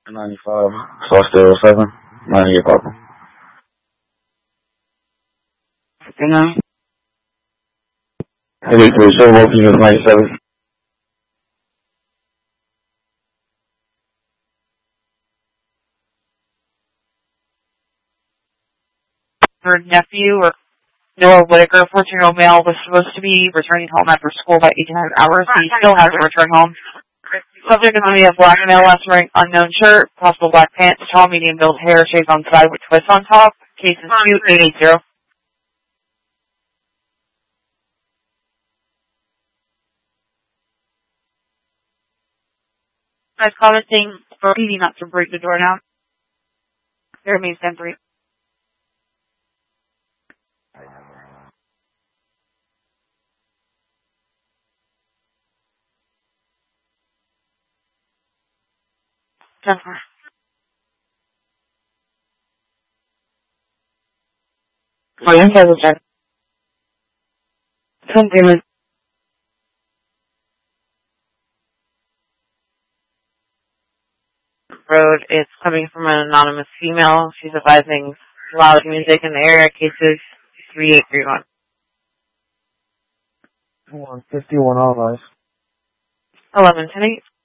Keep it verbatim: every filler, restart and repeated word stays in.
ninety-five, Scottsdale seven, ninety-eight Papa. fifty-nine. eighty three, show both units ninety-seven. Her nephew, or Noah Whitaker, fourteen-year-old male, was supposed to be returning home after school by eighteen hundred hours. He still hasn't returned home. Subject is going to be a black male, last wearing unknown shirt, possible black pants, tall, medium build hair, shaved on side with twists on top. Case is two eight eight zero. I was commenting for P D not to break the door down. There remains ten three. ten four. Oh, yeah, okay, we'll check. Something road. It's coming from an anonymous female. She's advising loud music in the area. Cases three eight three one. one fifty-one all eyes. eleven ten eight.